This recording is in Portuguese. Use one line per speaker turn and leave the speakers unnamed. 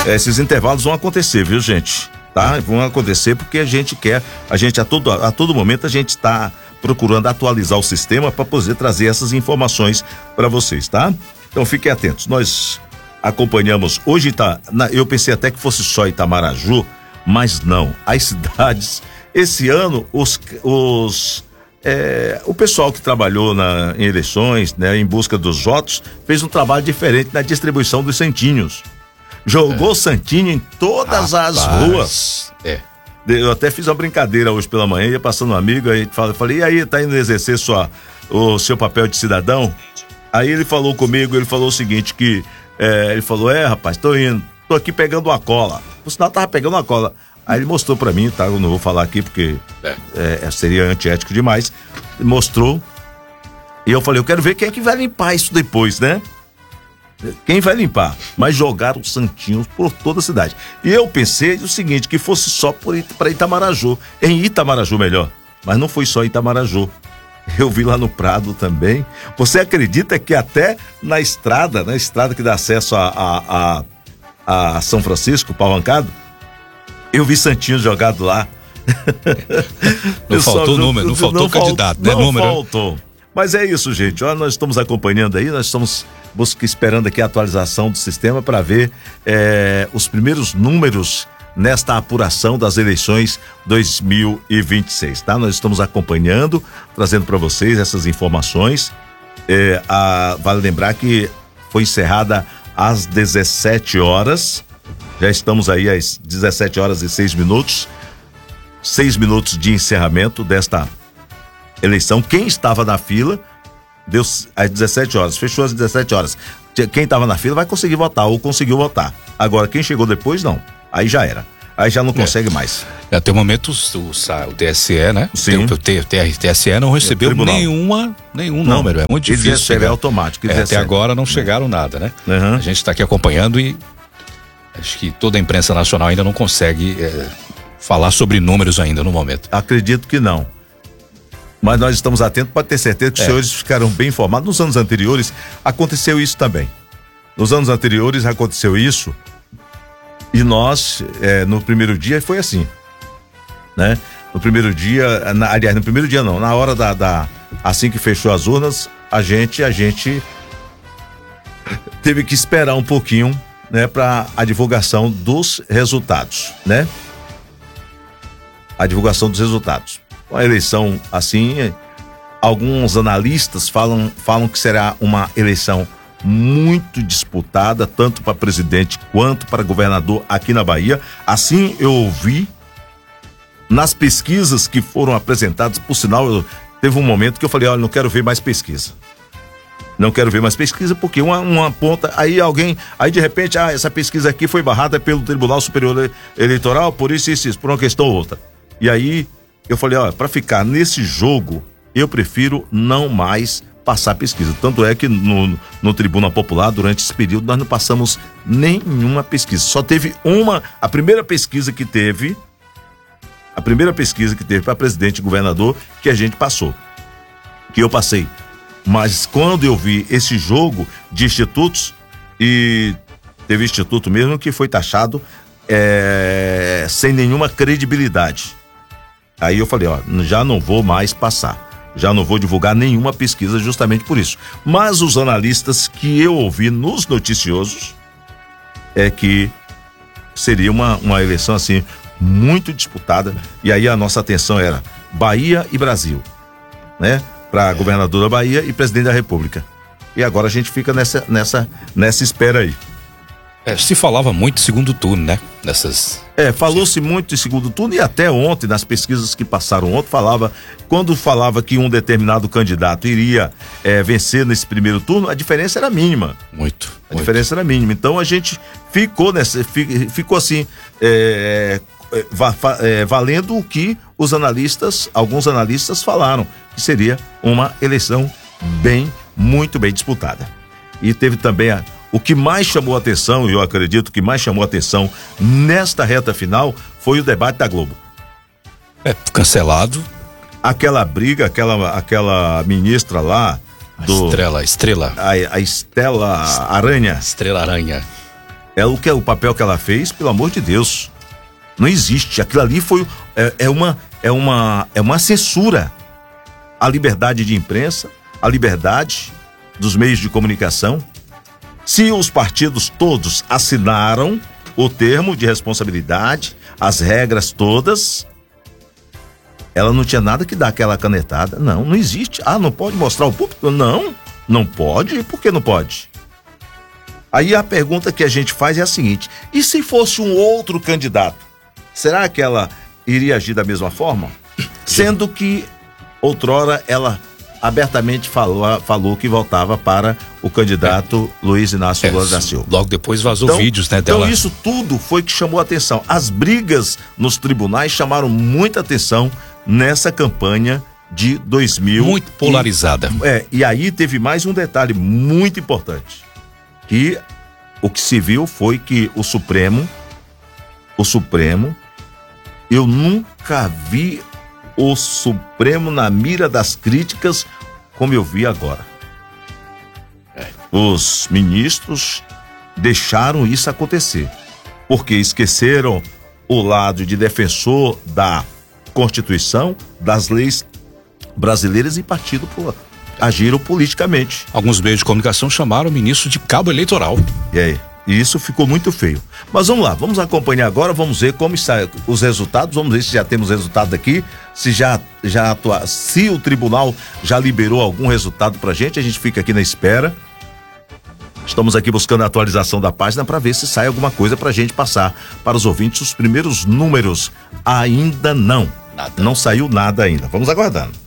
Esses intervalos vão acontecer, viu, gente? Tá? Vão acontecer porque a gente a todo momento a gente está procurando atualizar o sistema para poder trazer essas informações para vocês, tá? Então fiquem atentos. Nós acompanhamos hoje, eu pensei até que fosse só Itamaraju, mas não. As cidades, esse ano, o pessoal que trabalhou em eleições, né, em busca dos votos, fez um trabalho diferente na distribuição dos santinhos. Jogou santinho em todas as ruas. Eu até fiz uma brincadeira hoje pela manhã, ia passando um amigo, aí eu falei, e aí, tá indo exercer o seu papel de cidadão? Aí ele falou comigo, ele falou o seguinte, ele falou, rapaz, tô aqui pegando uma cola. O sinal tava pegando uma cola. Aí ele mostrou pra mim, tá? Eu não vou falar aqui porque seria antiético demais. Ele mostrou. E eu falei, eu quero ver quem é que vai limpar isso depois, né? Quem vai limpar? Mas jogaram santinhos por toda a cidade. E eu pensei o seguinte, que fosse só para Itamaraju. Em Itamaraju melhor. Mas não foi só Itamaraju. Eu vi lá no Prado também. Você acredita que até na estrada que dá acesso a São Francisco, Paulancado, eu vi santinhos jogados lá.
Não faltou número, não faltou candidato, né?
Não faltou. Mas é isso, gente. Olha, nós estamos acompanhando aí, nós estamos esperando aqui a atualização do sistema para ver os primeiros números nesta apuração das eleições 2026, tá? Nós estamos acompanhando, trazendo para vocês essas informações. Vale lembrar que foi encerrada às 17 horas. Já estamos aí às 17 horas e 6 minutos. 6 minutos de encerramento desta eleição. Quem estava na fila, deu às 17 horas, fechou às 17 horas. Quem estava na fila vai conseguir votar ou conseguiu votar. Agora, quem chegou depois, não. Aí já era. Aí já não consegue mais.
Até o momento o TSE, né?
Sim.
O TSE não recebeu nenhum número. É muito difícil.
É automático.
Até agora não chegaram nada, né?
Uhum.
A gente está aqui acompanhando e acho que toda a imprensa nacional ainda não consegue falar sobre números ainda no momento.
Acredito que não. Mas nós estamos atentos para ter certeza que os senhores ficaram bem informados. Nos anos anteriores aconteceu isso também. Nos anos anteriores aconteceu isso e nós, no primeiro dia foi assim, né? No primeiro dia, aliás, no primeiro dia não, na hora assim que fechou as urnas, a gente teve que esperar um pouquinho, né, para a divulgação dos resultados, né? A divulgação dos resultados. Uma eleição assim, alguns analistas falam que será uma eleição muito disputada, tanto para presidente quanto para governador aqui na Bahia. Assim eu ouvi nas pesquisas que foram apresentadas. Por sinal, teve um momento que eu falei, olha, não quero ver mais pesquisa. Não quero ver mais pesquisa, porque uma ponta, aí de repente, essa pesquisa aqui foi barrada pelo Tribunal Superior Eleitoral, por isso, por uma questão ou outra. E aí, eu falei, olha, para ficar nesse jogo, eu prefiro não mais passar pesquisa. Tanto é que no Tribuna Popular, durante esse período, nós não passamos nenhuma pesquisa. Só teve a primeira pesquisa que teve para presidente e governador, que a gente passou, que eu passei. Mas quando eu vi esse jogo de institutos, e teve instituto mesmo que foi taxado sem nenhuma credibilidade. Aí eu falei, ó, já não vou mais passar. Já não vou divulgar nenhuma pesquisa justamente por isso. Mas os analistas que eu ouvi nos noticiosos é que seria uma eleição assim muito disputada. E aí a nossa atenção era Bahia e Brasil, né? Para governador da Bahia e presidente da República. E agora a gente fica nessa espera aí.
Se falava muito em segundo turno, né?
Falou-se muito em segundo turno, e até ontem, nas pesquisas que passaram ontem, quando falava que um determinado candidato iria vencer nesse primeiro turno, a diferença era mínima. A diferença era mínima. Então a gente ficou assim, valendo o que alguns analistas falaram, que seria uma eleição muito bem disputada. E teve também o que mais chamou a atenção, e eu acredito que mais chamou a atenção nesta reta final, foi o debate da Globo.
Cancelado.
Aquela briga, aquela ministra lá
Estrela.
A Estela Aranha.
Estrela Aranha.
o papel que ela fez, pelo amor de Deus. Não existe. Aquilo ali foi uma censura à liberdade de imprensa, à liberdade dos meios de comunicação. Se os partidos todos assinaram o termo de responsabilidade, as regras todas, ela não tinha nada que dar aquela canetada. Não existe. Não pode mostrar ao público? Não pode. Por que não pode? Aí a pergunta que a gente faz é a seguinte: e se fosse um outro candidato? Será que ela iria agir da mesma forma? Sendo que outrora ela abertamente falou que voltava para o candidato Luiz Inácio Lula da Silva.
Logo depois vazou vídeos, né, dela.
Então isso tudo foi que chamou a atenção. As brigas nos tribunais chamaram muita atenção nessa campanha de 2000.
Muito polarizada.
E aí teve mais um detalhe muito importante. Que o que se viu foi que o Supremo, eu nunca vi o Supremo na mira das críticas como eu vi agora. Os ministros deixaram isso acontecer, porque esqueceram o lado de defensor da Constituição, das leis brasileiras e agiram politicamente.
Alguns meios de comunicação chamaram o ministro de cabo eleitoral.
E isso ficou muito feio. Mas vamos lá, vamos acompanhar agora, vamos ver como saem os resultados, vamos ver se já temos resultado aqui, se o tribunal já liberou algum resultado pra gente, a gente fica aqui na espera. Estamos aqui buscando a atualização da página para ver se sai alguma coisa pra gente passar para os ouvintes. Os primeiros números ainda não. Não saiu nada ainda. Vamos aguardando.